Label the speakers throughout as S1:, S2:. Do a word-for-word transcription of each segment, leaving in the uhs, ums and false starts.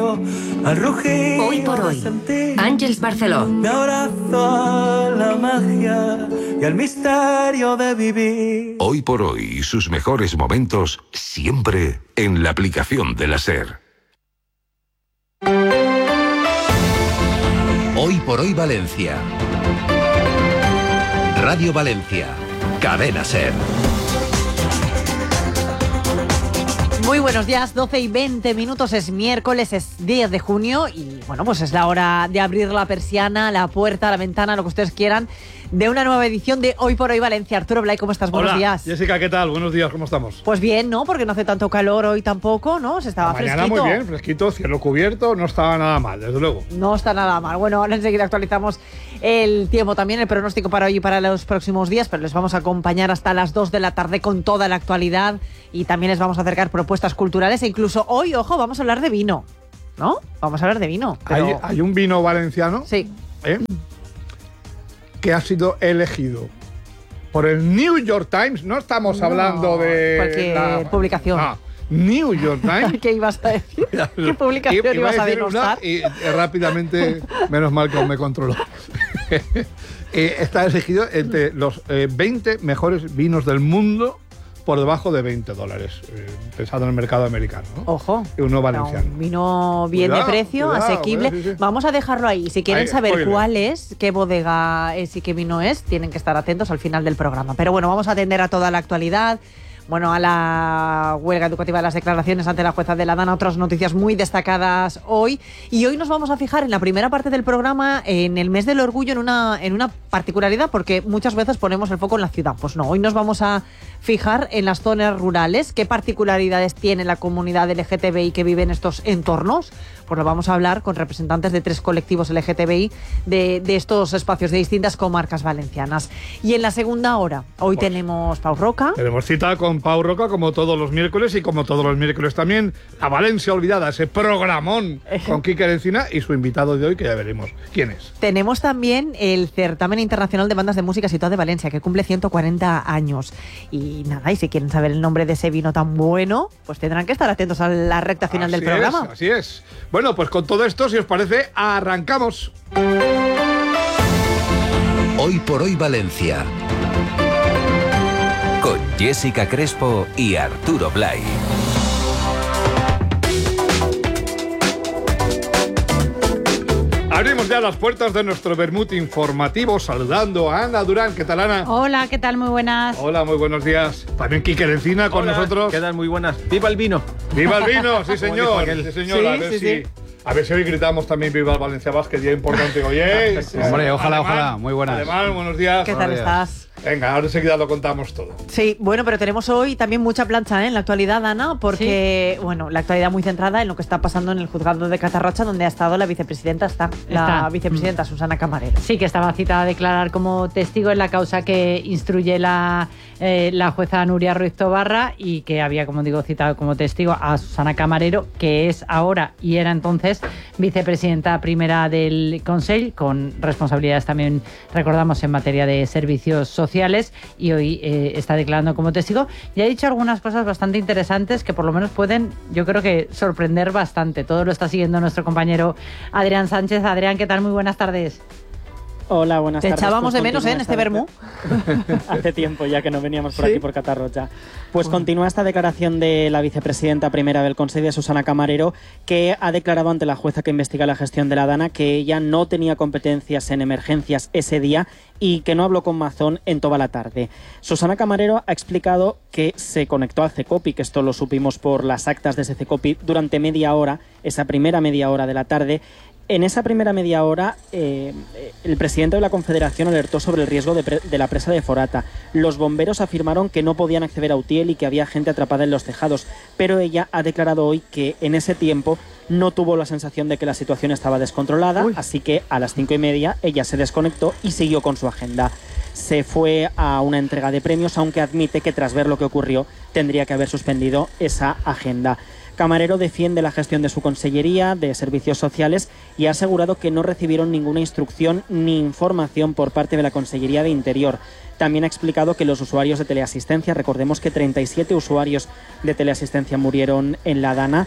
S1: mío, al rugir.
S2: Hoy por hoy, Àngels Barceló.
S1: Me abrazo a la magia y al misterio de vivir.
S3: Hoy por hoy, sus mejores momentos siempre en la aplicación de la SER.
S4: Hoy por hoy Valencia. Radio Valencia. Cadena SER.
S5: Muy buenos días, doce y veinte minutos, es miércoles, es diez de junio y bueno, pues es la hora de abrir la persiana, la puerta, la ventana, lo que ustedes quieran, de una nueva edición de Hoy por Hoy Valencia. Arturo Blay, ¿cómo estás? Buenos
S6: Hola,
S5: días.
S6: Jessica, ¿qué tal? Buenos días, ¿cómo estamos?
S5: Pues bien, ¿no? Porque no hace tanto calor hoy tampoco, ¿no? Se estaba
S6: Mañana
S5: fresquito.
S6: muy bien, fresquito, cielo cubierto, no estaba nada mal, desde luego.
S5: No está nada mal. Bueno, ahora enseguida actualizamos el tiempo también, el pronóstico para hoy y para los próximos días, pero les vamos a acompañar hasta las dos de la tarde con toda la actualidad y también les vamos a acercar propuestas culturales e incluso hoy, ojo, vamos a hablar de vino, ¿no? Vamos a hablar de vino. Pero...
S6: Hay, hay un vino valenciano
S5: sí.
S6: ¿eh? que ha sido elegido por el New York Times, no estamos
S5: no,
S6: hablando de...
S5: cualquier
S6: la,
S5: publicación.
S6: No, New York Times.
S5: ¿Qué ibas a decir? ¿Qué publicación
S6: I,
S5: ibas a, a
S6: denostar? Y eh, rápidamente, menos mal que me controló. eh, está elegido entre los eh, veinte mejores vinos del mundo por debajo de veinte dólares, eh, pensando en el mercado americano, ¿no?
S5: Ojo.
S6: Y uno valenciano.
S5: No, un vino bien
S6: cuidado,
S5: de precio,
S6: cuidado,
S5: asequible.
S6: Cuidado, sí, sí.
S5: Vamos a dejarlo ahí. Si quieren
S6: ahí,
S5: saber
S6: spoiler.
S5: cuál es, qué bodega es y qué vino es, tienen que estar atentos al final del programa. Pero bueno, vamos a atender a toda la actualidad. Bueno, a la huelga educativa de las declaraciones ante la jueza de la Dana, otras noticias muy destacadas hoy. Y hoy nos vamos a fijar en la primera parte del programa, en el mes del orgullo, en una, en una particularidad, porque muchas veces ponemos el foco en la ciudad. Pues no, hoy nos vamos a fijar en las zonas rurales. ¿Qué particularidades tiene la comunidad L G T B I que vive en estos entornos? Pues lo vamos a hablar con representantes de tres colectivos L G T B I de, de estos espacios, de distintas comarcas valencianas. Y en la segunda hora, hoy pues, tenemos Pau Roca.
S6: Tenemos cita con Pau Roca, como todos los miércoles, y como todos los miércoles también, a Valencia Olvidada, ese programón con Quique Encina y su invitado de hoy, que ya veremos quién es.
S5: Tenemos también el Certamen Internacional de Bandas de Música situado de Valencia, que cumple ciento cuarenta años. Y nada, y si quieren saber el nombre de ese vino tan bueno, pues tendrán que estar atentos a la recta final
S6: así
S5: del programa.
S6: Es, así es. Bueno, pues con todo esto, si os parece, arrancamos.
S4: Hoy por hoy Valencia. Con Jessica Crespo y Arturo Blay.
S6: Abrimos ya las puertas de nuestro vermut informativo saludando a Ana Durán. ¿Qué tal, Ana?
S7: Hola, ¿qué tal? Muy buenas.
S6: Hola, muy buenos días. También Quique Encina con
S8: Hola,
S6: nosotros.
S8: ¿Qué tal? Muy buenas. ¡Viva el vino!
S6: ¡Viva el vino! Sí, señor. Sí, señor.
S5: Sí,
S6: a ver
S5: sí,
S6: si...
S5: sí.
S6: A ver si hoy gritamos también Viva el Valencia Basket, día importante hoy, ¿eh?
S8: Sí, hombre, ojalá, Alemán, ojalá. Muy buenas.
S6: Alemán, buenos días.
S5: ¿Qué tal
S6: buenos
S5: estás?
S6: Venga, ahora enseguida lo contamos todo.
S5: Sí, bueno, pero tenemos hoy también mucha plancha, ¿eh? En la actualidad, Ana, porque, sí. bueno, la actualidad muy centrada en lo que está pasando en el juzgado de Catarrocha, donde ha estado la vicepresidenta, está, la
S7: está.
S5: vicepresidenta Susana Camarero.
S7: Sí, que estaba citada a declarar como testigo en la causa que instruye la, eh, la jueza Nuria Ruiz Tobarra y que había, como digo, citado como testigo a Susana Camarero, que es ahora y era entonces vicepresidenta primera del Consell, con responsabilidades también, recordamos, en materia de servicios sociales, y hoy eh, está declarando como testigo y ha dicho algunas cosas bastante interesantes que por lo menos pueden, yo creo que sorprender bastante. Todo lo está siguiendo nuestro compañero Adrián Sánchez. Adrián, ¿qué tal? Muy buenas tardes.
S9: Hola, buenas
S5: Te
S9: tardes.
S5: Te echábamos
S9: pues
S5: de menos, ¿eh? En este vermú.
S9: Hace tiempo ya que no veníamos por
S5: ¿Sí?
S9: aquí, por Catarrocha. Pues bueno. Continúa esta declaración de la vicepresidenta primera del Consell, de Susana Camarero, que ha declarado ante la jueza que investiga la gestión de la Dana que ella no tenía competencias en emergencias ese día y que no habló con Mazón en toda la tarde. Susana Camarero ha explicado que se conectó al CECOPI, que esto lo supimos por las actas de ese CECOPI, durante media hora, esa primera media hora de la tarde. En esa primera media hora, eh, el presidente de la Confederación alertó sobre el riesgo de, pre- de la presa de Forata. Los bomberos afirmaron que no podían acceder a Utiel y que había gente atrapada en los tejados, pero ella ha declarado hoy que en ese tiempo no tuvo la sensación de que la situación estaba descontrolada, Uy. así que a las cinco y media ella se desconectó y siguió con su agenda. Se fue a una entrega de premios, aunque admite que tras ver lo que ocurrió tendría que haber suspendido esa agenda. Camarero defiende la gestión de su consellería de servicios sociales y ha asegurado que no recibieron ninguna instrucción ni información por parte de la Consellería de Interior. También ha explicado que los usuarios de teleasistencia, recordemos que treinta y siete usuarios de teleasistencia murieron en la Dana,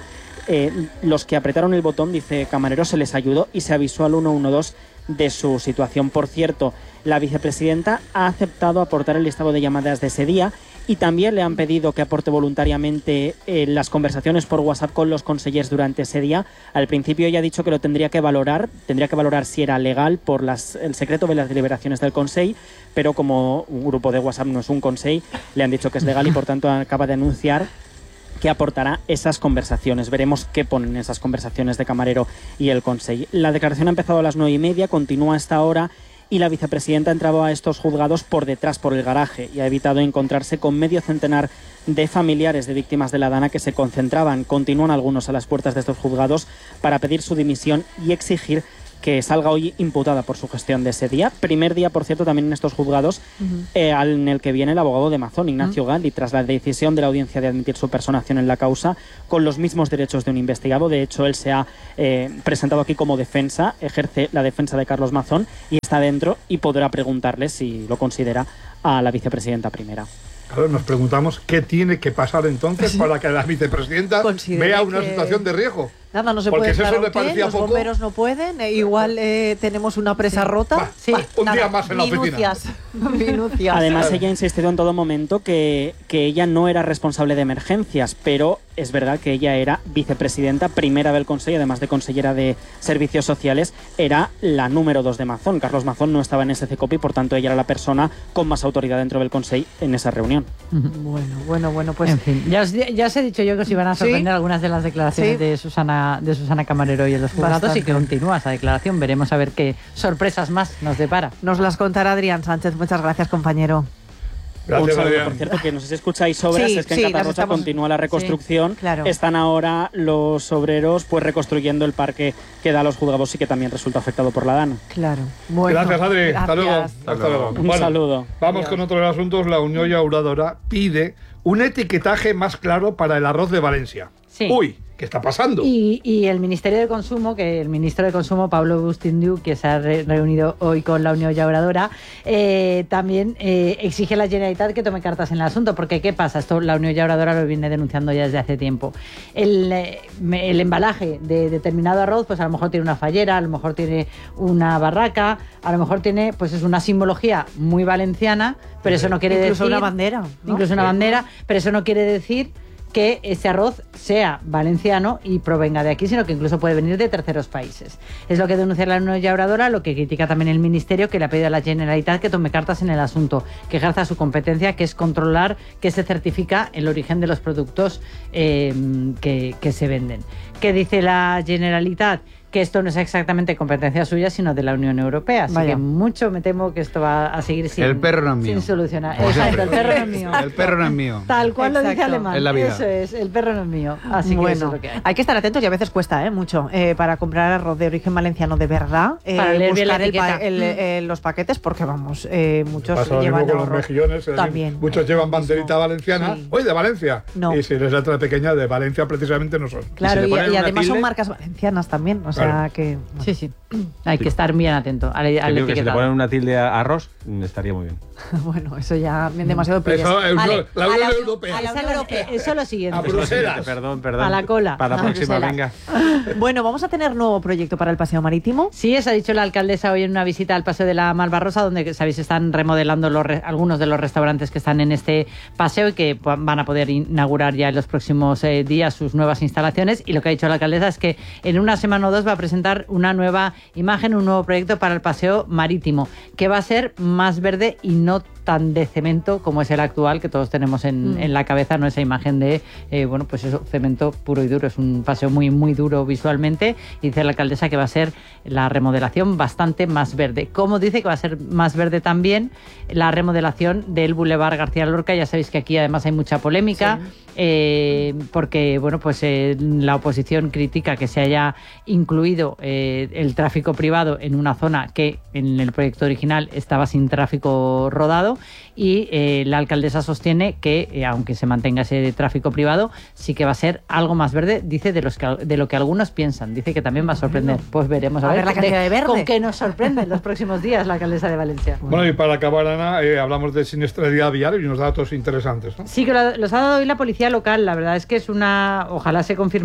S9: Eh, los que apretaron el botón, dice Camarero, se les ayudó y se avisó al ciento doce de su situación. Por cierto, la vicepresidenta ha aceptado aportar el listado de llamadas de ese día y también le han pedido que aporte voluntariamente eh, las conversaciones por WhatsApp con los consellers durante ese día. Al principio ella ha dicho que lo tendría que valorar, tendría que valorar si era legal por las, el secreto de las deliberaciones del Consell, pero como un grupo de WhatsApp no es un Consell, le han dicho que es legal y por tanto acaba de anunciar que aportará esas conversaciones. Veremos qué ponen esas conversaciones de Camarero y el Consell. La declaración ha empezado a las nueve y media, continúa hasta ahora y la vicepresidenta ha entrado a estos juzgados por detrás, por el garaje, y ha evitado encontrarse con medio centenar de familiares de víctimas de la Dana que se concentraban. Continúan algunos a las puertas de estos juzgados para pedir su dimisión y exigir que salga hoy imputada por su gestión de ese día. Primer día, por cierto, también en estos juzgados, uh-huh. eh, en el que viene el abogado de Mazón, Ignacio uh-huh. Galli, tras la decisión de la audiencia de admitir su personación en la causa, con los mismos derechos de un investigado. De hecho, él se ha eh, presentado aquí como defensa, ejerce la defensa de Carlos Mazón y está dentro y podrá preguntarle, si lo considera, a la vicepresidenta primera.
S6: Claro, nos preguntamos qué tiene que pasar entonces sí. para que la vicepresidenta Considere vea una que... situación de riesgo.
S5: Nada, no se
S6: Porque
S5: puede estar
S6: eso le
S5: pie,
S6: parecía
S5: los
S6: poco.
S5: bomberos no pueden, e igual eh, tenemos una presa sí. rota.
S6: Va, sí. va, un nada, día más en
S5: minucias,
S6: la oficina.
S5: Minucias.
S9: Además, ella ha insistido en todo momento que, que ella no era responsable de emergencias, pero es verdad que ella era vicepresidenta primera del Consell, además de consellera de Servicios Sociales, era la número dos de Mazón. Carlos Mazón no estaba en ese CECOPI, por tanto ella era la persona con más autoridad dentro del Consell en esa reunión.
S5: Bueno, bueno, bueno, pues...
S7: En fin, ya os, ya os he dicho yo que os iban a sorprender ¿Sí? algunas de las declaraciones ¿Sí? de Susana de Susana Camarero y en los juzgados. Bastante. Y que continúa esa declaración. Veremos a ver qué sorpresas más nos depara.
S5: Nos las contará Adrián Sánchez. Muchas gracias, compañero.
S6: Gracias,
S9: Un saludo,
S6: Adrián.
S9: por cierto, que no sé si escucháis obras,
S5: sí,
S9: es que
S5: sí,
S9: en Catarrocha
S5: estamos...
S9: continúa la reconstrucción.
S5: Sí, claro.
S9: Están ahora los obreros pues reconstruyendo el parque que da a los juzgados y que también resulta afectado por la Dana.
S5: Claro. Bueno,
S6: gracias, Adri.
S5: Gracias.
S6: Hasta luego. Hasta luego.
S9: Un
S6: bueno,
S9: saludo.
S6: Vamos
S5: Adiós.
S6: con otros asuntos. La Unión Llauradora pide un etiquetaje más claro para el arroz de Valencia.
S7: Sí.
S6: Uy, ¿qué está pasando?
S7: Y, y el Ministerio de Consumo, que el ministro de Consumo, Pablo Bustindiu, que se ha re reunido hoy con la Unión Llauradora, eh, también eh, exige a la Generalitat que tome cartas en el asunto, porque ¿qué pasa? Esto la Unión Llauradora lo viene denunciando ya desde hace tiempo. El, eh, el embalaje de determinado arroz, pues a lo mejor tiene una fallera, a lo mejor tiene una barraca, a lo mejor tiene, pues es una simbología muy valenciana, pero eso no quiere
S5: incluso
S7: decir...
S5: Incluso una bandera. ¿no?
S7: Incluso una bandera, pero eso no quiere decir que ese arroz sea valenciano y provenga de aquí, sino que incluso puede venir de terceros países. Es lo que denuncia la Unión Llauradora, lo que critica también el Ministerio, que le ha pedido a la Generalitat que tome cartas en el asunto, que ejerza su competencia, que es controlar que se certifica el origen de los productos eh, que, que se venden. ¿Qué dice la Generalitat? Que esto no es exactamente competencia suya, sino de la Unión Europea. Así Vaya. que mucho me temo que esto va a seguir sin,
S8: el perro no es mío.
S7: sin solucionar. Exacto, el perro no es mío.
S8: El perro no es mío.
S7: Tal cual
S5: Exacto.
S7: lo dice Alemán.
S8: Es la vida.
S7: Eso es, el perro no es mío. Así
S5: bueno,
S7: que eso es lo que hay.
S5: Hay que estar atentos y a veces cuesta ¿eh? mucho eh, para comprar arroz de origen valenciano de verdad. Eh,
S7: Para leer bien la
S5: buscar el pa
S7: etiqueta.
S5: el, eh, los paquetes, porque vamos, eh, muchos
S6: Pasa
S5: llevan
S6: con los
S5: arroz.
S6: mejillones.
S5: También.
S6: Muchos llevan banderita valenciana.
S5: Sí.
S6: Hoy de Valencia.
S5: No.
S6: Y si les letra pequeña de Valencia, precisamente no son.
S5: Claro,
S8: ¿Y,
S5: y,
S8: si
S5: y además
S8: tilde?
S5: son marcas valencianas también. O sea
S6: Claro.
S5: que.
S7: Sí, sí. Hay que estar bien atento al, al
S8: Que digo que si le
S7: etiquetado.
S8: ponen una tilde a arroz, estaría muy bien.
S5: Bueno, eso ya demasiado pides.
S6: Eso, Euro-
S5: Vale,
S6: la
S5: a
S6: Unión
S5: la-
S6: Europea.
S5: a la
S7: Eso
S5: Unión
S7: es lo-
S5: Europea.
S7: Eso es lo siguiente.
S6: A Bruselas.
S8: Perdón, perdón.
S7: A la cola.
S8: Para la
S7: A
S8: próxima,
S7: Bruselas.
S8: venga.
S5: Bueno, vamos a tener nuevo proyecto para el paseo marítimo.
S7: Sí, eso ha dicho la alcaldesa hoy en una visita al Paseo de la Malvarrosa, donde, sabéis, están remodelando los re- algunos de los restaurantes que están en este paseo y que pues, van a poder inaugurar ya en los próximos eh, días sus nuevas instalaciones. Y lo que ha dicho la alcaldesa es que en una semana o dos va a presentar una nueva imagen, un nuevo proyecto para el paseo marítimo, que va a ser más verde y no tan de cemento como es el actual, que todos tenemos en, mm. en la cabeza, no esa imagen de, eh, bueno, pues eso, cemento puro y duro. Es un paseo muy, muy duro visualmente, y dice la alcaldesa que va a ser la remodelación bastante más verde. Como dice que va a ser más verde también la remodelación del Boulevard García Lorca. Ya sabéis que aquí además hay mucha polémica, sí. eh, porque, bueno, pues eh, la oposición critica que se haya incluido eh, el tráfico privado en una zona que en el proyecto original estaba sin tráfico rodado, y eh, la alcaldesa sostiene que, eh, aunque se mantenga ese tráfico privado, sí que va a ser algo más verde, dice, de, los que, de lo que algunos piensan. Dice que también va a sorprender. Pues veremos a,
S5: A
S7: ver,
S5: ver la cantidad de verde.
S7: con qué nos sorprende en los próximos días la alcaldesa de Valencia.
S6: Bueno, y para acabar, Ana, eh, hablamos de siniestralidad vial y unos datos interesantes, ¿no?
S7: Sí, que lo, los ha dado hoy la policía local. La verdad es que es una... Ojalá se confirmara esta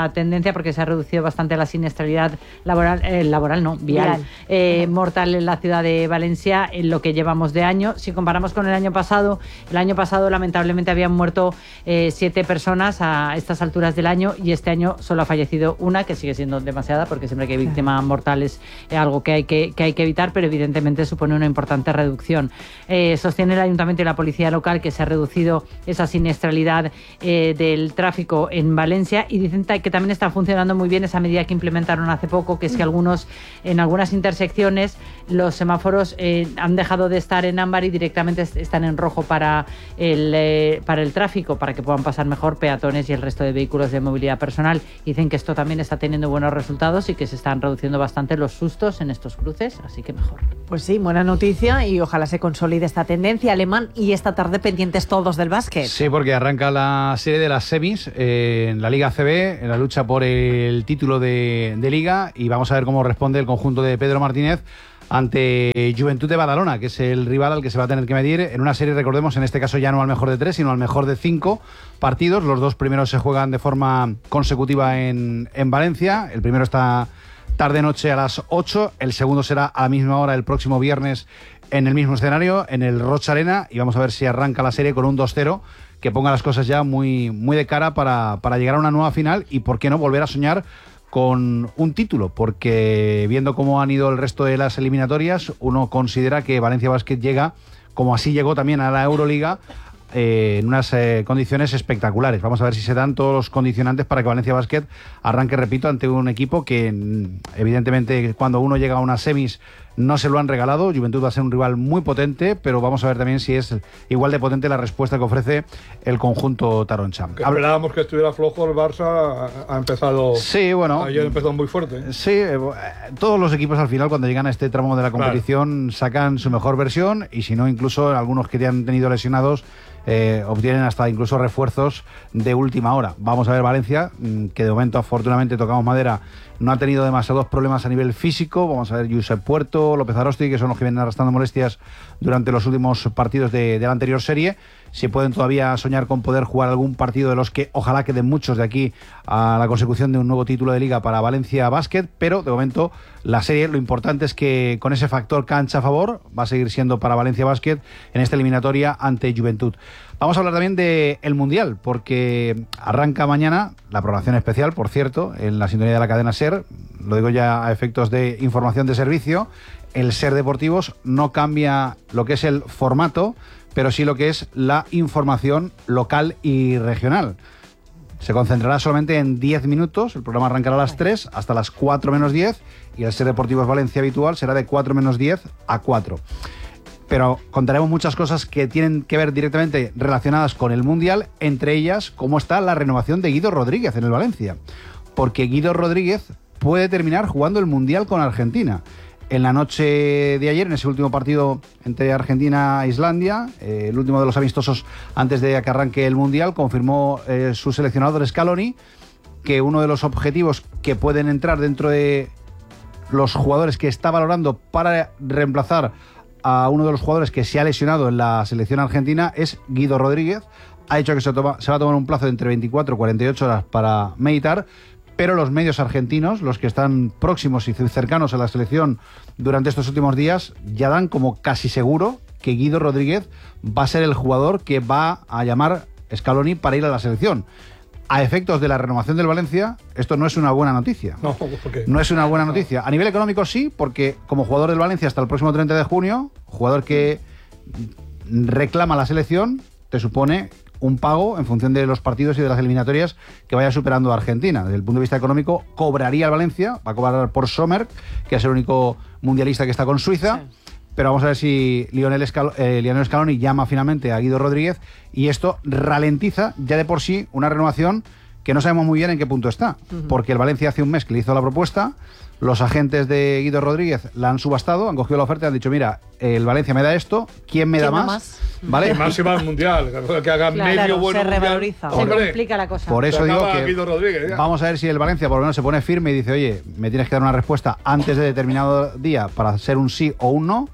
S7: esta tendencia porque se ha reducido bastante la siniestralidad laboral, eh, laboral no, vial, eh, mortal en la ciudad de Valencia en lo que llevamos de año. Si comparamos con el año pasado, el año pasado lamentablemente habían muerto eh, siete personas a estas alturas del año y este año solo ha fallecido una, que sigue siendo demasiada porque siempre que hay víctima mortal es algo que hay que, que hay que evitar, pero evidentemente supone una importante reducción. Eh, sostiene el Ayuntamiento y la Policía Local que se ha reducido esa siniestralidad eh, del tráfico en Valencia y dicen que también está funcionando muy bien esa medida que implementaron hace poco, que es que algunos en algunas intersecciones los semáforos eh, han dejado de estar en ámbar y directamente están en rojo para el, eh, para el tráfico, para que puedan pasar mejor peatones y el resto de vehículos de movilidad personal. Dicen que esto también está teniendo buenos resultados y que se están reduciendo bastante los sustos en estos cruces, así que mejor.
S5: Pues sí, buena noticia y ojalá se consolide esta tendencia. Alemán, y esta tarde pendientes todos del básquet.
S8: Sí, porque arranca la serie de las semis eh, en la Liga A C B, en la lucha por el título de, de Liga, y vamos a ver cómo responde el conjunto de Pedro Martínez ante Juventud de Badalona, que es el rival al que se va a tener que medir en una serie, recordemos, en este caso ya no al mejor de tres, sino al mejor de cinco partidos. Los dos primeros se juegan de forma consecutiva en, en Valencia. El primero está tarde-noche a las ocho, el segundo será a la misma hora el próximo viernes en el mismo escenario, en el Roig Arena, y vamos a ver si arranca la serie con un dos cero, que ponga las cosas ya muy, muy de cara para, para llegar a una nueva final y, por qué no, volver a soñar con un título, porque viendo cómo han ido el resto de las eliminatorias, uno considera que Valencia Basket llega, como así llegó también a la Euroliga, eh, en unas eh, condiciones espectaculares. Vamos a ver si se dan todos los condicionantes para que Valencia Basket arranque, repito, ante un equipo que evidentemente cuando uno llega a unas semis no se lo han regalado. Juventud va a ser un rival muy potente, pero vamos a ver también si es igual de potente la respuesta que ofrece el conjunto taroncha.
S6: Que esperábamos que estuviera flojo, el Barça ha empezado.
S8: Sí, bueno.
S6: Ayer empezó muy fuerte.
S8: Sí, eh, todos los equipos al final, cuando llegan a este tramo de la competición, claro, sacan su mejor versión, y si no, incluso algunos que ya han tenido lesionados eh, obtienen hasta incluso refuerzos de última hora. Vamos a ver Valencia, que de momento, afortunadamente, tocamos madera, no ha tenido demasiados problemas a nivel físico. Vamos a ver Josep Puerto, López Arosti, que son los que vienen arrastrando molestias durante los últimos partidos de, de la anterior serie. Si pueden todavía soñar con poder jugar algún partido de los que ojalá queden muchos de aquí a la consecución de un nuevo título de Liga para Valencia Basket, pero de momento la serie, lo importante es que con ese factor cancha a favor va a seguir siendo para Valencia Basket en esta eliminatoria ante Juventud. Vamos a hablar también del Mundial, porque arranca mañana la programación especial, por cierto, en la sintonía de la cadena SER. Lo digo ya a efectos de información de servicio. El SER Deportivos no cambia lo que es el formato, pero sí lo que es la información local y regional. Se concentrará solamente en diez minutos, el programa arrancará a las tres hasta las cuatro menos diez, y el SER Deportivos Valencia habitual será de cuatro menos diez a cuatro. Pero contaremos muchas cosas que tienen que ver directamente relacionadas con el Mundial, entre ellas cómo está la renovación de Guido Rodríguez en el Valencia, porque Guido Rodríguez puede terminar jugando el Mundial con Argentina. En la noche de ayer, en ese último partido entre Argentina e Islandia, eh, el último de los amistosos antes de que arranque el Mundial, confirmó eh, su seleccionador Scaloni que uno de los objetivos que pueden entrar dentro de los jugadores que está valorando para reemplazar a uno de los jugadores que se ha lesionado en la selección argentina es Guido Rodríguez. Ha dicho que se, toma, se va a tomar un plazo de entre veinticuatro y cuarenta y ocho horas para meditar, pero los medios argentinos, los que están próximos y cercanos a la selección durante estos últimos días, ya dan como casi seguro que Guido Rodríguez va a ser el jugador que va a llamar Scaloni para ir a la selección. A efectos de la renovación del Valencia, esto no es una buena noticia.
S6: No, ¿por qué?
S8: No es una buena noticia. A nivel económico sí, porque como jugador del Valencia hasta el próximo treinta de junio, jugador que reclama la selección, te supone un pago en función de los partidos y de las eliminatorias que vaya superando a Argentina. Desde el punto de vista económico, cobraría el Valencia, va a cobrar por Sommer, que es el único mundialista que está con Suiza. Sí. Pero vamos a ver si Lionel, Escal eh, Lionel Scaloni llama finalmente a Guido Rodríguez, y esto ralentiza ya de por sí una renovación que no sabemos muy bien en qué punto está. Uh-huh. Porque el Valencia hace un mes que le hizo la propuesta, los agentes de Guido Rodríguez la han subastado, han cogido la oferta y han dicho, mira, el Valencia me da esto, ¿quién me da más? más? ¿Vale?
S6: Más y más mundial, que hagan
S5: claro,
S6: medio
S5: claro,
S6: bueno
S5: se revaloriza.
S6: Mundial.
S7: Se complica la cosa.
S8: Por eso
S6: se
S8: digo que
S6: Guido Rodríguez,
S8: vamos a ver si el Valencia por lo menos se pone firme y dice, oye, me tienes que dar una respuesta antes de determinado día para ser un sí o un no,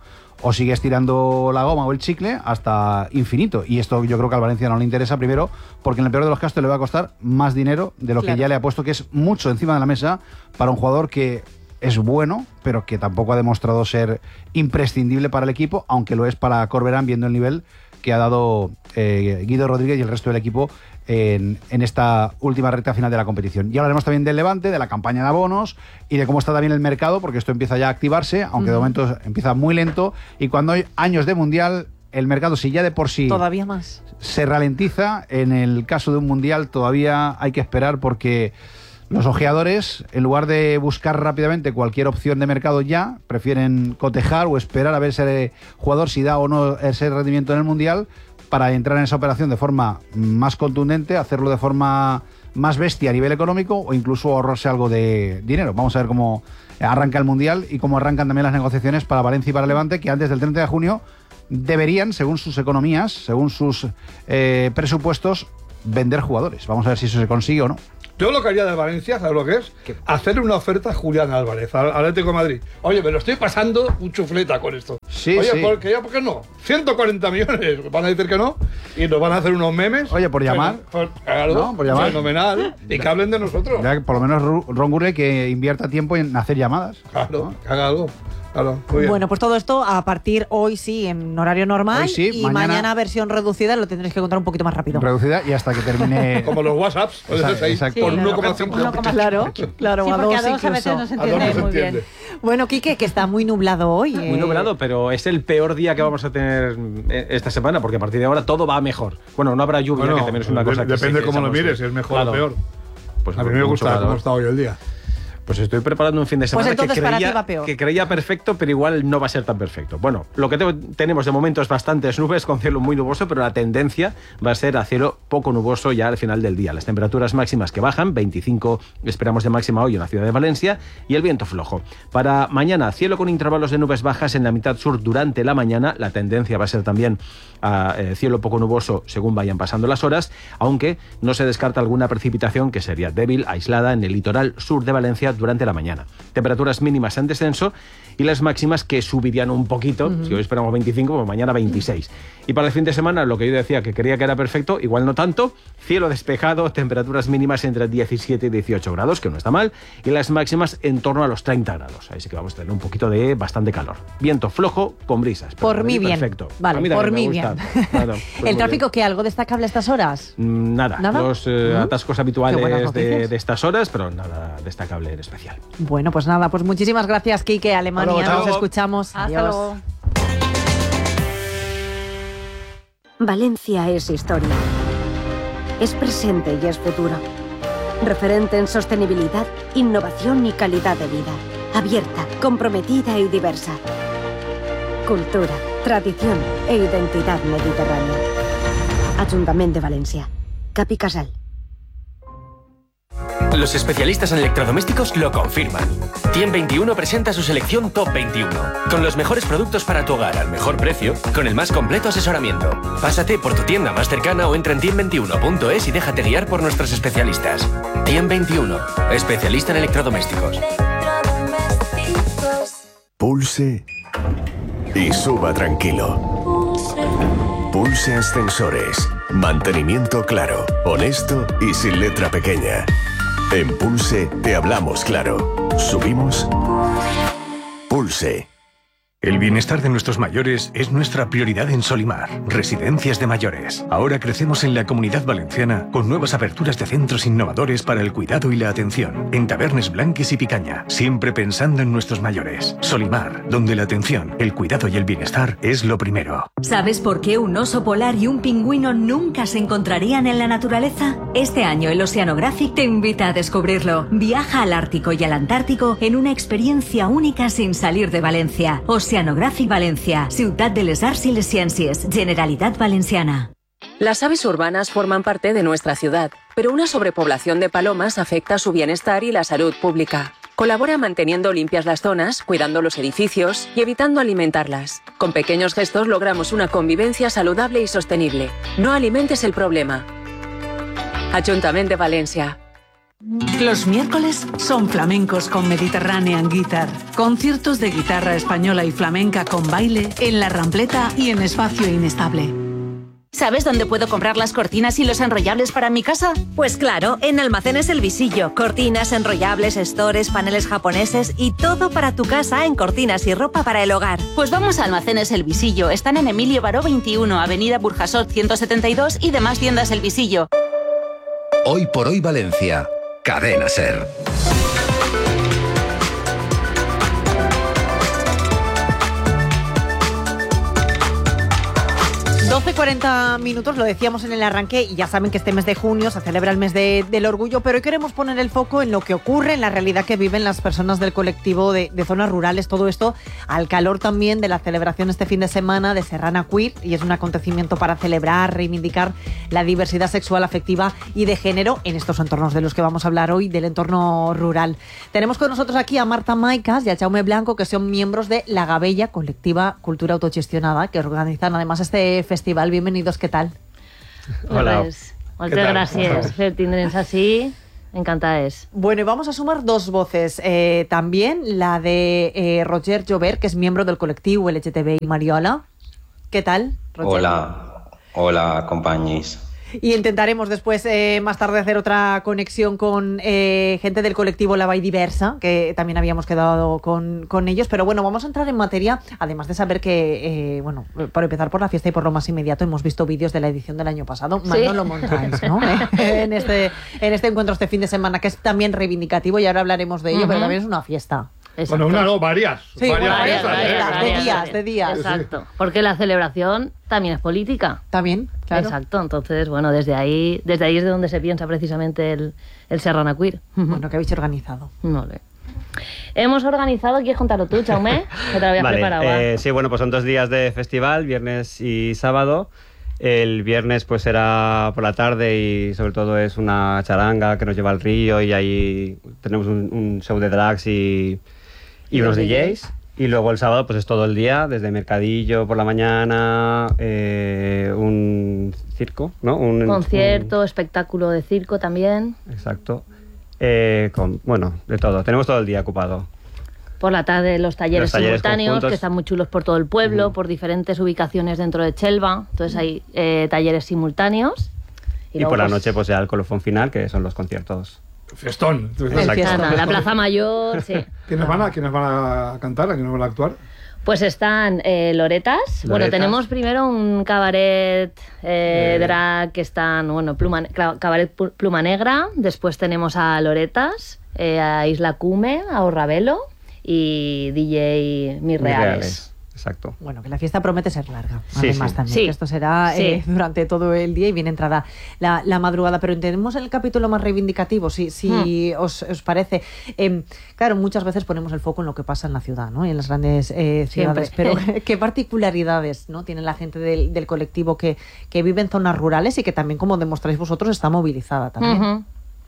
S8: o sigues tirando la goma o el chicle hasta infinito. Y esto yo creo que al Valencia no le interesa, primero, porque en el peor de los casos le va a costar más dinero de lo
S5: Claro.
S8: que ya le ha puesto, que es mucho encima de la mesa para un jugador que es bueno, pero que tampoco ha demostrado ser imprescindible para el equipo, aunque lo es para Corberán, viendo el nivel que ha dado eh, Guido Rodríguez y el resto del equipo en, en esta última recta final de la competición. Y hablaremos también del Levante, de la campaña de abonos y de cómo está también el mercado, porque esto empieza ya a activarse, aunque de momento empieza muy lento, y cuando hay años de Mundial, el mercado, si ya de por sí
S5: Todavía más.
S8: se ralentiza, en el caso de un Mundial todavía hay que esperar, porque los ojeadores, en lugar de buscar rápidamente cualquier opción de mercado ya, prefieren cotejar o esperar a ver ese jugador si da o no ese rendimiento en el Mundial, para entrar en esa operación de forma más contundente, hacerlo de forma más bestia a nivel económico o incluso ahorrarse algo de dinero. Vamos a ver cómo arranca el Mundial y cómo arrancan también las negociaciones para Valencia y para Levante, que antes del treinta de junio deberían, según sus economías, según sus eh, presupuestos, vender jugadores. Vamos a ver si eso se consigue o no.
S6: Yo lo que haría de Valencia, ¿sabes lo que es?
S8: ¿Qué?
S6: Hacerle una oferta a Julián Álvarez, al Atlético de Madrid. Oye, me lo estoy pasando un chufleta con esto.
S8: Sí,
S6: Oye,
S8: sí.
S6: ¿por qué, ¿por qué no? ciento cuarenta millones, van a decir que no, y nos van a hacer unos memes.
S8: Oye, por llamar.
S6: Pues, claro,
S8: No, por llamar.
S6: fenomenal. Y que hablen de nosotros.
S8: Ya que por lo menos Ru- Ron Gurley que invierta tiempo en hacer llamadas.
S6: Claro,
S8: ¿no?
S6: que haga algo. Claro, muy bien.
S5: Bueno, pues todo esto a partir hoy sí, en horario normal.
S8: Hoy sí,
S5: y
S8: mañana-
S5: mañana, versión reducida, lo tendréis que contar un poquito más rápido.
S8: Reducida y hasta que termine.
S6: Como los WhatsApps, puede
S8: Exacto,
S6: ser seis,
S8: exacto.
S6: por
S7: Sí,
S6: uno coma cinco.
S7: uno coma cinco.
S5: Claro, claro,
S7: Sí,
S5: a
S7: porque
S5: dos
S7: a dos a veces
S5: incluso.
S7: no se
S6: A dos
S7: entiende
S6: no se
S7: muy bien.
S6: entiende.
S5: Bueno, Quique, que está muy nublado hoy.
S10: Muy
S5: eh.
S10: nublado, pero es el peor día que vamos a tener eh, esta semana, porque a partir de ahora todo va mejor. Bueno, no habrá lluvia,
S6: Bueno,
S10: que también es una
S6: de-
S10: cosa que
S6: depende
S10: sí, que
S6: cómo lo
S10: echamos
S6: mires,
S10: de-
S6: si es mejor
S10: Claro.
S6: o peor.
S10: Pues
S6: A mí me
S10: mucho
S6: gusta
S10: calor.
S6: cómo está hoy el día.
S10: Pues estoy preparando un fin de semana
S5: Pues entonces
S10: que,
S5: para ti
S10: creía,
S5: va peor.
S10: que creía perfecto, pero igual no va a ser tan perfecto. Bueno, lo que te- tenemos de momento es bastantes nubes con cielo muy nuboso, pero la tendencia va a ser a cielo poco nuboso ya al final del día. Las temperaturas máximas que bajan, veinticinco esperamos de máxima hoy en la ciudad de Valencia, y el viento flojo. Para mañana, cielo con intervalos de nubes bajas en la mitad sur durante la mañana. La tendencia va a ser también a eh, cielo poco nuboso según vayan pasando las horas, aunque no se descarta alguna precipitación que sería débil, aislada en el litoral sur de Valencia durante la mañana. Temperaturas mínimas en descenso y las máximas que subirían un poquito. Uh-huh. Si hoy esperamos veinticinco, pues mañana veintiséis. Y para el fin de semana, lo que yo decía que creía que era perfecto, igual no tanto. Cielo despejado, temperaturas mínimas entre diecisiete y dieciocho grados, que no está mal, y las máximas en torno a los treinta grados. Así que vamos a tener un poquito de bastante calor. Viento flojo con brisas.
S5: Por mí bien.
S10: Perfecto.
S5: Vale,
S10: A mí
S5: por
S10: también
S5: mí
S10: me gusta.
S5: bien.
S10: Claro, pues muy
S5: ¿El tráfico
S10: bien.
S5: qué? ¿Algo destacable a estas horas?
S10: Mm, Nada,
S5: ¿Nada?
S10: los eh,
S5: ¿Mm?
S10: atascos
S5: Qué buenas
S10: habituales de,
S5: noticias.
S10: de estas horas, pero nada destacable en especial.
S5: Bueno, pues nada, pues muchísimas gracias, Quique. Alemania,
S10: Hasta luego,
S5: nos
S10: chao.
S5: escuchamos.
S7: Hasta
S5: Adiós.
S7: luego.
S2: Valencia es historia. Es presente y es futuro. Referente en sostenibilidad, innovación y calidad de vida. Abierta, comprometida y diversa. Cultura, tradición e identidad mediterránea. Ayuntamiento de Valencia. Capi Casal.
S11: Los especialistas en electrodomésticos lo confirman. Tiem veintiuno presenta su selección Top veintiuno, con los mejores productos para tu hogar al mejor precio, con el más completo asesoramiento. Pásate por tu tienda más cercana o entra en tiem veintiuno punto es y déjate guiar por nuestros especialistas. Tiem veintiuno, especialista en electrodomésticos.
S12: Pulse y suba tranquilo. Pulse Ascensores. Mantenimiento claro, honesto y sin letra pequeña. En Pulse te hablamos claro. Subimos. Pulse.
S13: El bienestar de nuestros mayores es nuestra prioridad en Solimar, Residencias de Mayores. Ahora crecemos en la Comunidad Valenciana con nuevas aperturas de centros innovadores para el cuidado y la atención, en Tabernes Blanques y Picaña, siempre pensando en nuestros mayores. Solimar, donde la atención, el cuidado y el bienestar es lo primero.
S14: ¿Sabes por qué un oso polar y un pingüino nunca se encontrarían en la naturaleza? Este año el Oceanographic te invita a descubrirlo. Viaja al Ártico y al Antártico en una experiencia única sin salir de Valencia. Oceanographic Valencia, Ciutat de les Arts y les Ciències, Generalitat Valenciana.
S15: Las aves urbanas forman parte de nuestra ciudad, pero una sobrepoblación de palomas afecta su bienestar y la salud pública. Colabora manteniendo limpias las zonas, cuidando los edificios y evitando alimentarlas. Con pequeños gestos logramos una convivencia saludable y sostenible. No alimentes el problema. Ayuntamiento de Valencia.
S16: Los miércoles son flamencos con Mediterranean Guitar. Conciertos de guitarra española y flamenca con baile en La Rambleta y en Espacio Inestable.
S17: ¿Sabes dónde puedo comprar las cortinas y los enrollables para mi casa?
S18: Pues claro, en Almacenes El Visillo. Cortinas, enrollables, stores, paneles japoneses y todo para tu casa en cortinas y ropa para el hogar.
S17: Pues vamos a Almacenes El Visillo. Están en Emilio Baró veintiuno, Avenida Burjasot ciento setenta y dos y demás tiendas El Visillo.
S4: Hoy por hoy Valencia. Cadena SER.
S5: doce cuarenta minutos, lo decíamos en el arranque, y ya saben que este mes de junio se celebra el mes de, del orgullo, pero hoy queremos poner el foco en lo que ocurre, en la realidad que viven las personas del colectivo de, de zonas rurales, todo esto al calor también de la celebración este fin de semana de Serrana Queer, y es un acontecimiento para celebrar, reivindicar la diversidad sexual, afectiva y de género en estos entornos de los que vamos a hablar hoy, del entorno rural. Tenemos con nosotros aquí a Marta Maicas y a Jaume Blanco, que son miembros de La Gabella, colectiva cultura autogestionada, que organizan además este festival. Bienvenidos, ¿qué tal?
S19: Hola. Pues, moltes gràcies per tindre'ns així. Encantades.
S5: Bueno, y vamos a sumar dos voces. Eh, también la de eh, Roger Jover, que es miembro del colectivo L G T B I Mariola. ¿Qué tal, Roger?
S20: Hola, hola, compañeros.
S5: Y intentaremos después, eh, más tarde, hacer otra conexión con eh, gente del colectivo La Vall Diversa, que también habíamos quedado con, con ellos. Pero bueno, vamos a entrar en materia, además de saber que, eh, bueno, por empezar por la fiesta y por lo más inmediato, hemos visto vídeos de la edición del año pasado. ¿Sí? Manolo montáis, ¿no? en, este, en este encuentro este fin de semana, que es también reivindicativo, y ahora hablaremos de ello, uh-huh. pero también es una fiesta.
S6: Exacto. Bueno, una no, varias.
S5: Sí,
S6: varias,
S5: varias,
S6: varias,
S5: varias,
S6: varias,
S5: de días, de días.
S19: Exacto, porque la celebración también es política.
S5: También, claro.
S19: Exacto, entonces, bueno, desde ahí desde ahí es de donde se piensa precisamente el, el Serrana Queer.
S5: Bueno, ¿qué habéis organizado?
S19: No le. Hemos organizado, ¿quieres contarlo tú, Jaume? Que te lo habías
S21: vale,
S19: preparado.
S21: Eh, sí, bueno, pues son dos días de festival, viernes y sábado. El viernes pues será por la tarde y sobre todo es una charanga que nos lleva al río, y ahí tenemos un, un show de drags y... y unos D Js, y luego el sábado pues es todo el día, desde mercadillo por la mañana, eh, un circo, ¿no? Un
S19: concierto,
S21: un...
S19: espectáculo de circo también.
S21: Exacto. Eh, con, bueno, de todo. Tenemos todo el día ocupado.
S19: Por la tarde los talleres, los talleres simultáneos, conjuntos, que están muy chulos por todo el pueblo, uh-huh. por diferentes ubicaciones dentro de Chelva. Entonces hay eh, talleres simultáneos.
S21: Y, y luego, por la pues, noche pues ya el colofón final, que son los conciertos.
S6: Festón.
S19: Fiestón. La Plaza Mayor, sí.
S6: ¿Quiénes van a, ¿quiénes van a cantar? ¿A quiénes van a actuar?
S19: Pues están eh, Loretas. Loretas. Bueno, tenemos primero un cabaret eh, eh. drag que están, bueno, pluma, cabaret Pluma Negra. Después tenemos a Loretas, eh, a Isla Cume, a Orravelo y D J Mis Reales.
S21: Reales. Exacto.
S5: Bueno, que la fiesta promete ser larga,
S21: sí,
S5: además
S21: sí.
S5: también,
S19: sí.
S5: que esto será
S19: sí.
S5: eh, durante todo el día y bien entrada la, la madrugada, pero entendemos el capítulo más reivindicativo, si, si hmm. os, os parece. Eh, claro, muchas veces ponemos el foco en lo que pasa en la ciudad, ¿no? Y en las grandes eh, ciudades, Siempre. pero ¿qué particularidades, ¿no? tiene la gente del, del colectivo que, que vive en zonas rurales y que también, como demostráis vosotros, está movilizada también?
S19: Uh-huh.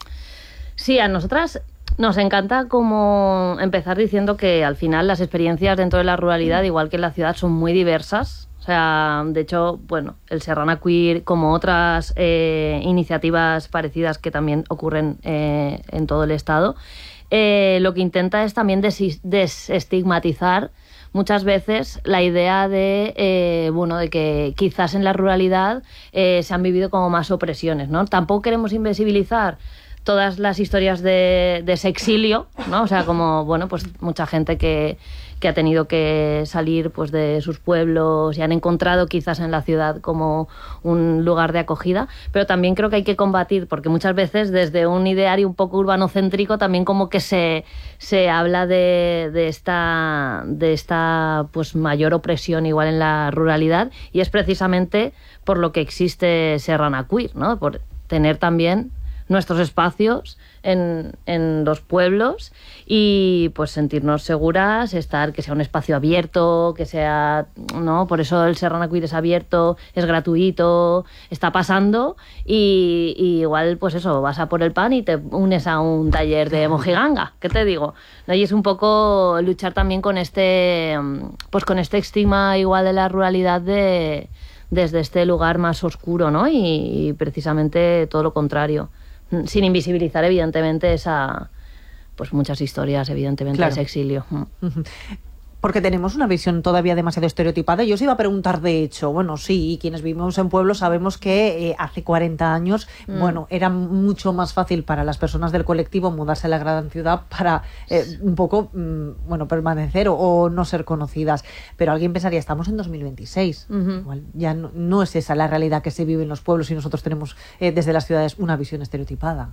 S19: Sí, a nosotras nos encanta como empezar diciendo que al final las experiencias dentro de la ruralidad, igual que en la ciudad, son muy diversas. O sea, de hecho, bueno, el Serrana Queer, como otras eh, iniciativas parecidas que también ocurren eh, en todo el estado, eh, lo que intenta es también des- desestigmatizar muchas veces la idea de, eh, bueno, de que quizás en la ruralidad eh, se han vivido como más opresiones, ¿no? Tampoco queremos invisibilizar todas las historias de, de sexilio, ¿no? O sea, como, bueno, pues mucha gente que, que ha tenido que salir pues de sus pueblos y han encontrado quizás en la ciudad como un lugar de acogida, pero también creo que hay que combatir, porque muchas veces desde un ideario un poco urbanocéntrico también como que se, se habla de, de esta, de esta pues mayor opresión igual en la ruralidad, y es precisamente por lo que existe Serrana Queer, ¿no? Por tener también nuestros espacios en, en los pueblos y pues sentirnos seguras, estar, que sea un espacio abierto, que sea, ¿no? Por eso el Serrana Queer es abierto, es gratuito, está pasando, y, y igual pues eso, vas a por el pan y te unes a un taller de mojiganga, ¿qué te digo? ¿No? Y es un poco luchar también con este, pues con este estigma igual de la ruralidad de, desde este lugar más oscuro, ¿no? Y, y precisamente todo lo contrario. sin invisibilizar evidentemente esa, pues muchas historias evidentemente
S5: Claro.
S19: de ese exilio.
S5: Porque tenemos una visión todavía demasiado estereotipada. Yo os iba a preguntar, de hecho, bueno, sí, quienes vivimos en pueblos sabemos que eh, hace cuarenta años,
S19: Mm.
S5: bueno, era mucho más fácil para las personas del colectivo mudarse a la gran ciudad para eh, un poco, mm, bueno, permanecer o, o no ser conocidas. Pero alguien pensaría, estamos en dos mil veintiséis. Igual ya no, no es esa la realidad que se vive en los pueblos y nosotros tenemos eh, desde las ciudades una visión estereotipada.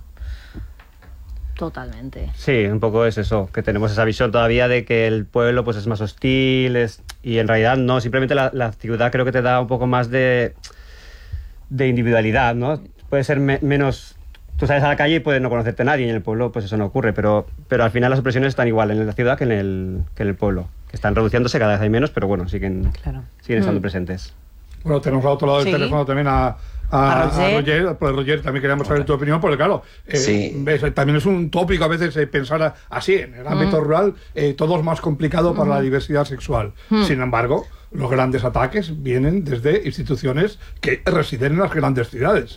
S19: Totalmente.
S21: Sí, un poco es eso, que tenemos esa visión todavía de que el pueblo pues es más hostil es, y en realidad no, simplemente la, la ciudad creo que te da un poco más de, de individualidad, ¿no? Puede ser me- menos... Tú sales a la calle y puedes no conocerte a nadie, y en el pueblo pues eso no ocurre, pero, pero al final las opresiones están igual en la ciudad que en el, que en el pueblo, que están reduciéndose, cada vez hay menos, pero bueno, siguen, siguen estando
S5: Mm.
S21: presentes.
S6: Bueno, tenemos al otro lado del
S21: Sí.
S6: teléfono también a, a,
S21: A
S6: a
S21: Roger.
S6: Roger. Pues Roger, también queríamos saber tu opinión, porque claro, eh,
S20: Sí.
S6: ves, también es un tópico a veces eh, pensar a- así, en el ámbito
S20: Mm.
S6: rural, eh, todo es más complicado para
S20: Mm.
S6: la diversidad sexual.
S20: Mm.
S6: Sin embargo, los grandes ataques vienen desde instituciones que residen en las grandes ciudades.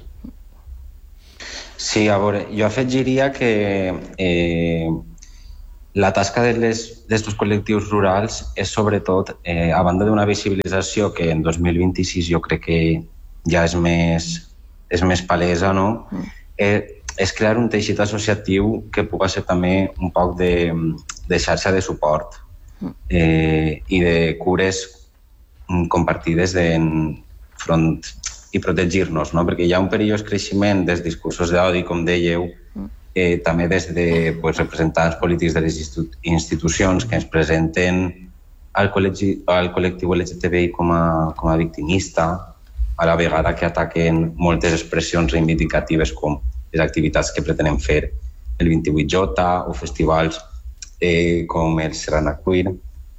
S20: Sí, a veure, jo afegiria que eh, la tasca d'aquests col·lectius rurals és sobretot, eh, a banda d'una visibilització que en dos mil vint-i-sis jo crec que ja és més, és més palesa, no? Eh, és crear un teixit associatiu que puga ser també un poc de, de xarxa de suport eh, i de cures mm, compartides de, en front i protegir-nos, no? Perquè hi ha un perillós creixement dels discursos d'odi, com dèieu, eh, també des de pues, representants polítics de les institu institucions que ens presenten al, col·legi, al col·lectiu L G T B I com a, com a victimista, a la vegada que ataquen moltes expressions reivindicatives com les activitats que pretenen fer el vint-i-vuit J o festivals eh, com el Serrana Queer.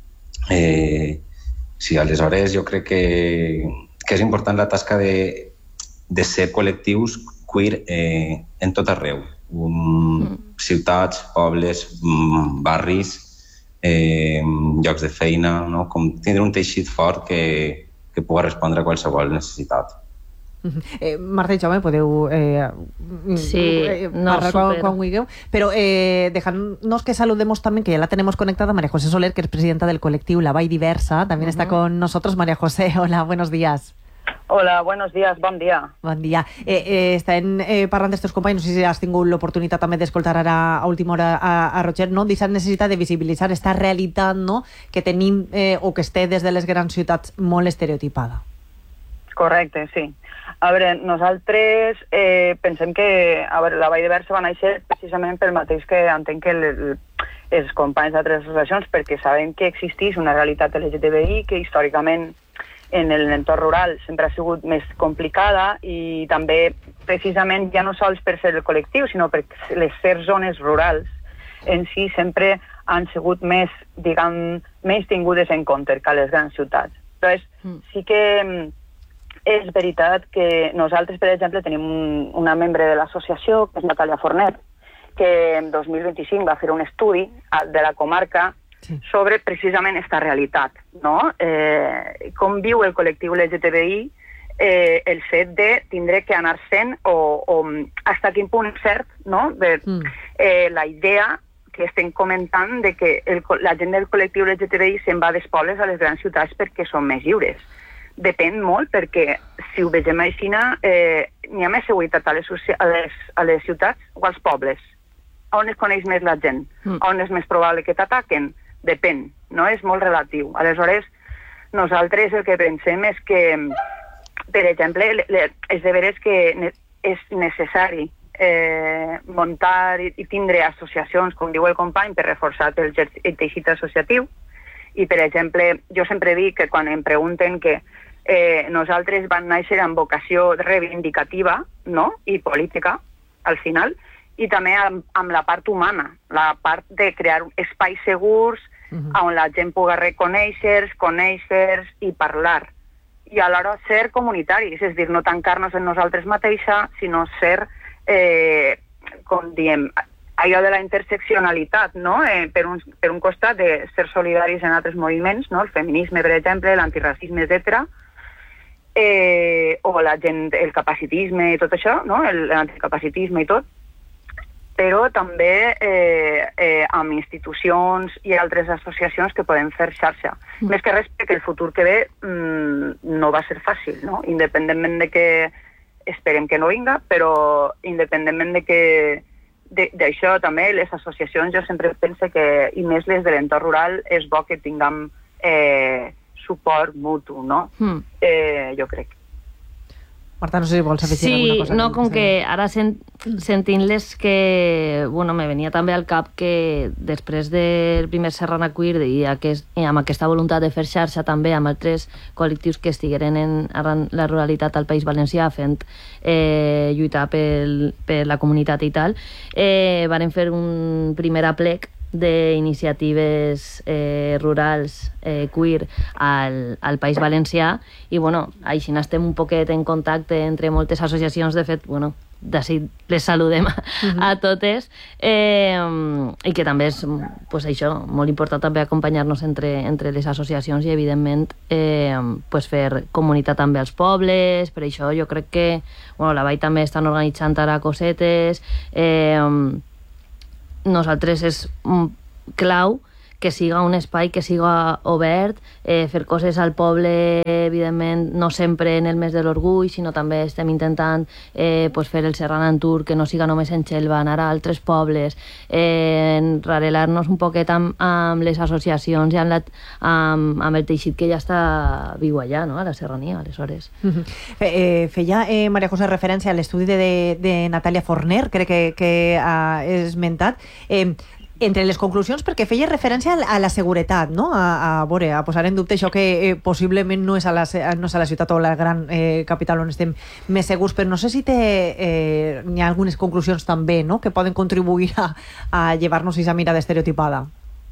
S20: Eh, sí, aleshores jo crec que, que és important la tasca de, de ser col·lectius queer eh, en tot arreu. Um, ciutats, pobles, um, barris, eh, llocs de feina, no? Com tindre un teixit fort que, que pugui respondre a qualsevol necessitat.
S5: Eh, Marta i Jaume, podeu eh,
S19: Sí,
S5: eh,
S19: no,
S5: parlar quan,
S19: súper.
S5: quan vulgueu, però eh, dejadnos que saludemos también, que ya la tenemos conectada, María José Soler, que es presidenta del colectivo La Vall Diversa, también está con nosotros. María José, hola, buenos días.
S1: Hola, buenos días, bon dia.
S5: Bon dia. Eh, eh, estem eh, parlant dels teus companys, no sé si has tingut l'oportunitat també d'escoltar ara a última hora a, a Roger, no? D'aquesta necessitat de visibilitzar esta realitat, no?, que tenim eh, o que esté des de les grans ciutats molt estereotipada.
S1: Correcte, sí. A veure, nosaltres eh, pensem que a veure, la Vall Diversa va néixer precisament pel mateix que entenc que el, el, els companys d'altres associacions, perquè sabem que existeix una realitat L G T B I que històricament en l'entorn rural sempre ha sigut més complicada i també precisament ja no sols per ser el col·lectiu, sinó per les ser zones rurals en si sempre han sigut més, diguem, menys tingudes en compte que a les grans ciutats. Llavors, sí que és veritat que nosaltres, per exemple, tenim un, una membre de l'associació, que és Natàlia Fornet, que en dos mil vint-i-cinc va fer un estudi de la comarca sobre precisament aquesta realitat, no? Eh, com viu el col·lectiu L G T B I eh, el fet de tindre que anar sent o, o hasta quin punt és cert, no? De, eh, la idea que estem comentant de que el, la gent del col·lectiu L G T B I se'n va dels pobles a les grans ciutats perquè són més lliures. Depèn molt perquè si ho vegem així eh, n'hi ha més seguretat a les, a, les, a les ciutats o als pobles. On es coneix més la gent? Mm. On és més probable que t'ataquen? Depèn, no? És molt relatiu. Aleshores, nosaltres el que pensem és que, per exemple, le, le, és de veres que ne, és necessari eh, muntar i, i tindre associacions, com diu el company, per reforçar el, el teixit associatiu. I, per exemple, jo sempre dic que quan em pregunten que eh, nosaltres vam néixer amb vocació reivindicativa, no?, i política, al final, i també amb, amb la part humana, la part de crear espais segurs uh-huh. on la gent pugui reconèixer, conèixer i parlar. I alhora ser comunitaris, és dir, no tancar-nos en nosaltres mateixa, sinó ser, eh, com diem, allò de la interseccionalitat, no? Eh, per, un, per un costat de ser solidaris en altres moviments, no? El feminisme, per exemple, l'antiracisme, etcètera, eh, o la gent, el capacitisme i tot això, no? L'anticapacitisme i tot, però també eh, eh, amb institucions i altres associacions que poden fer xarxa. Mm. Més que res perquè el futur que ve mm, no va ser fàcil, no? Independentment de que esperem que no vinga, però independentment de que d'això també les associacions, jo sempre penso que, i més les de l'entorn rural, és bo que tinguem eh, suport mutu, no? Mm. Eh, jo crec.
S5: Marta, no sé si vols afegir
S19: sí,
S5: alguna cosa.
S19: Sí, no, com que ara sent, sentint-les que, bueno, me venia també al cap que després del primer Serrana Queer i, aquest, i amb aquesta voluntat de fer xarxa també amb altres col·lectius que estigueren en arran la ruralitat al País Valencià fent eh, lluitar pel, per la comunitat i tal, eh, varen fer un primer aplec d'iniciatives eh, rurals eh, queer al, al País Valencià i bueno, així estem un poquet en contacte entre moltes associacions, de fet, bueno, d'ací les saludem a, uh-huh. a totes eh, i que també és pues, això, molt important també acompanyar-nos entre, entre les associacions i evidentment eh, pues, fer comunitat també als pobles, per això jo crec que bueno, la Vall també estan organitzant ara cosetes eh, nosaltres és clau que siga un espai que siga obert, eh, fer coses al poble, evidentment, no sempre en el mes de l'orgull, sinó també estem intentant eh, pues fer el Serrana en Tour, que no siga només en Xelva, anar a altres pobles, eh, enrarelar-nos un poquet amb, amb les associacions i amb, la, amb, amb el teixit que ja està viu allà, no? A la serrania, aleshores.
S5: Uh-huh. eh, feia eh, Maria José referència a l'estudi de, de, de Natàlia Forner, crec que, que ha esmentat. Eh, entre les conclusions, perquè feia referència a la seguretat, no? A, a, veure, a posar en dubte això que eh, possiblement no és, a la, no és a la ciutat o la gran eh, capital on estem més segurs, però no sé si té, eh, hi ha algunes conclusions també, no?, que poden contribuir a, a llevar-nos aquesta mirada estereotipada.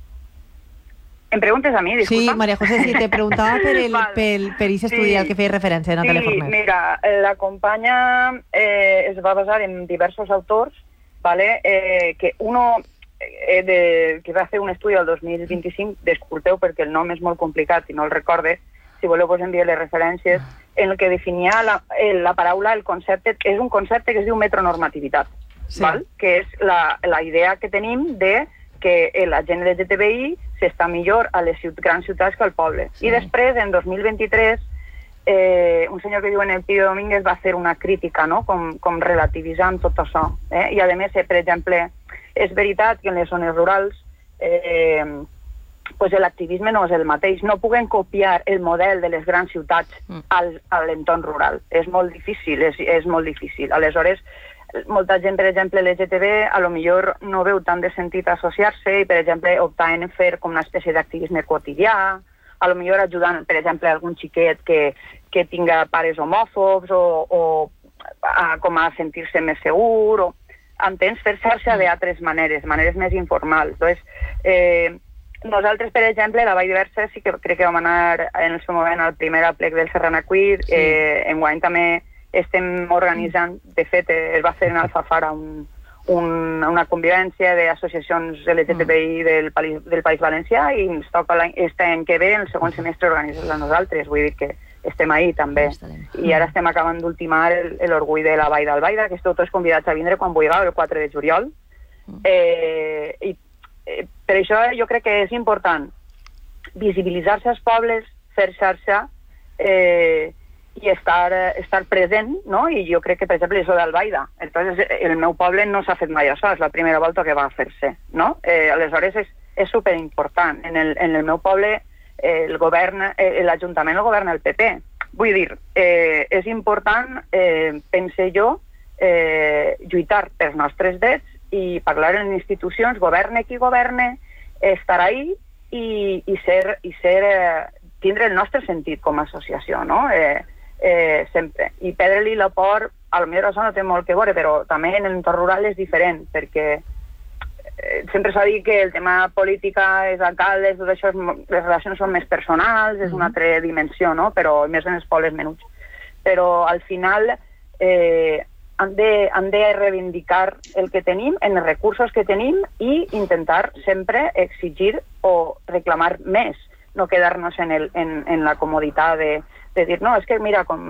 S1: Em preguntes a mi, disculpa?
S5: Sí, María José, sí, te preguntaba per el vale. per, per ese estudi sí. al que feia referència, Natàlia
S1: sí,
S5: Forner.
S1: Mira, la companya eh, es va basar en diversos autors, ¿vale? eh, que uno... De, que va fer un estudi el dos mil vint-i-cinc, disculpeu perquè el nom és molt complicat i no el recorde, si voleu vos enviar les referències, en el que definia la, la paraula, el concepte, és un concepte que es diu metronormativitat, sí. val? Que és la, la idea que tenim de que la gent L G T B I s'està millor a les ciut, grans ciutats que al poble. Sí. I després, en dos mil vint-i-tres, eh, un senyor que diu en el Pío Domínguez va fer una crítica, no?, com, com relativitzant tot això. Eh? I a més, per exemple, és veritat que en les zones rurals eh, pues l'activisme no és el mateix. No puguen copiar el model de les grans ciutats al, a l'entorn rural. És molt difícil, és, és molt difícil. Aleshores, molta gent, per exemple, L G T B, a lo millor no veu tant de sentit associar-se i, per exemple, optaven en fer com una espècie d'activisme quotidià, a lo millor ajudant, per exemple, algun xiquet que, que tinga pares homòfobs o, o a, com a sentir-se més segur, o entens, fer xarxa d'altres maneres, maneres més informals. Entonces, eh, nosaltres, per exemple, la Vall d'Iversa sí que crec que vam anar en el seu moment al primer aplec del Serrana Queer, sí. eh, enguany també estem organitzant, de fet, es va fer en Alfafara un, un, una convivència d'associacions L G T B I del, del País Valencià i ens toca aquest any que ve, en el segon semestre, organitzar-la nosaltres. Vull dir que estem ahí també. I ara estem acabant d'ultimar l'orgull de la Vall d'Albaida, que esteu tots convidats a vindre quan vulgueu, el quatre de juliol. Eh, I eh, per això jo crec que és important visibilitzar-se als pobles, fer xarxa eh, i estar, estar present, no? I jo crec que, per exemple, això d'Albaida. Entonces, el meu poble no s'ha fet mai això, és la primera volta que va fer-se, no? Eh, aleshores, és, és superimportant. En el, en el meu poble el govern, eh, l'Ajuntament el governa el P P. Vull dir, eh, és important, eh, pense jo, eh, lluitar pels nostres drets i parlar en institucions, governe qui governe, estar ahí i, i ser, i ser eh, tindre el nostre sentit com a associació, no? Eh, eh, sempre. I perdre-li la por, a lo millor això no té molt que veure, però també en l'entorn rural és diferent, perquè sempre s'ha dit que el tema política, és alcaldes, tot això, les relacions són més personals, és una altra dimensió, no? Però més en els pobles menuts. Però al final eh, han, de, han de reivindicar el que tenim, en els recursos que tenim i intentar sempre exigir o reclamar més, no quedar-nos en, el, en, en la comoditat de, de dir, no, és que mira, com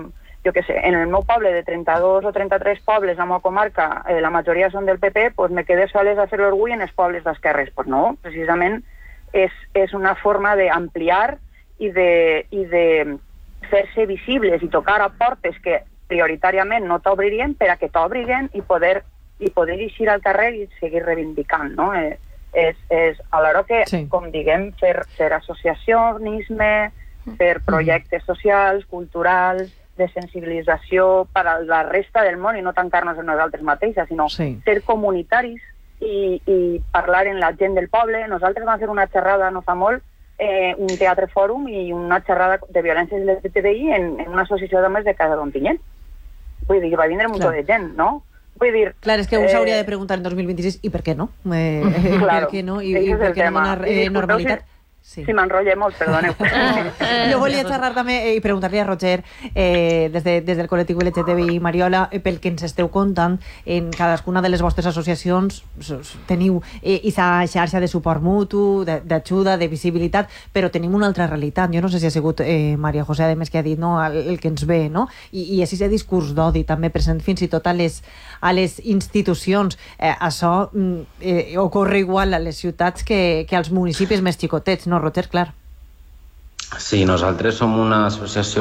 S1: jo què sé, en el meu poble de trenta-dos o trenta-tres pobles, la meva comarca, eh, la majoria són del P P, pues me quedé soles a fer l'orgull en els pobles d'esquerres. Pues no, precisament és, és una forma d'ampliar i de, i de fer-se visibles i tocar a portes que prioritàriament no t'obririen per a que t'obriguen i poder, i poder eixir al carrer i seguir reivindicant, no? Eh, és, és alhora que, sí. com diguem, fer, fer associacionisme, fer projectes socials, culturals, de sensibilització per a la resta del món i no tancar-nos en nosaltres mateixes, sinó sí. ser comunitaris i, i parlar en la gent del poble. Nosaltres vam fer una xerrada no fa molt, eh, un teatre fòrum i una xerrada de violències L G T B I en, en una associació d'homes de Casa d'Ontinyent. Vull dir, va vindre molt de gent, no? Vull dir...
S5: Clar, és que un s'hauria de preguntar en dos mil vint-i-sis i per què no? Eh,
S1: claro,
S5: per què no? I, i per què no donar eh, normalitat?
S1: Sí. Si m'enrotlle molt, perdoneu.
S5: Jo volia xerrar també i preguntar-li a Roger, eh, des, de, des del col·lectiu L G T B I Mariola, eh, pel que ens esteu contant, en cadascuna de les vostres associacions teniu eh, aquesta xarxa de suport mutu, d'ajuda, de visibilitat, però tenim una altra realitat. Jo no sé si ha sigut eh, Maria José, a més, que ha dit, no, el, el que ens ve, no? I, i és aquest discurs d'odi també present fins i tot a les, a les institucions. Eh, això eh, ocorre igual a les ciutats que, que als municipis més xicotets, no, Roger? Clar.
S20: Sí, nosaltres som una associació